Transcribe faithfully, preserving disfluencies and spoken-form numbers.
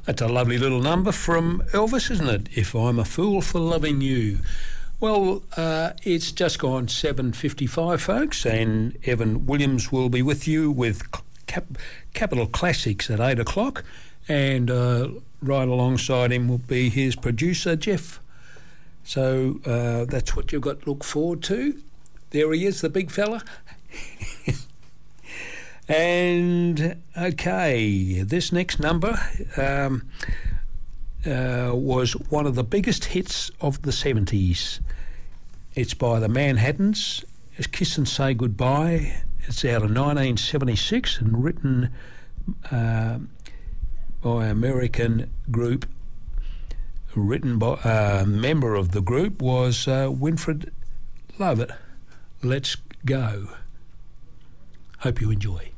That's a lovely little number from Elvis, isn't it? If I'm a fool for loving you. Well, uh, it's just gone seven fifty-five, folks, and Evan Williams will be with you with Cap- Capital Classics at eight o'clock, and uh, right alongside him will be his producer, Jeff. So uh, that's what you've got to look forward to. There he is, the big fella. And, okay, this next number um, uh, was one of the biggest hits of the seventies. It's by the Manhattans. It's Kiss and Say Goodbye. It's out of nineteen seventy-six and written uh, by an American group. Written by a uh, member of the group was uh, Winfred Lovett. Let's go. Hope you enjoy.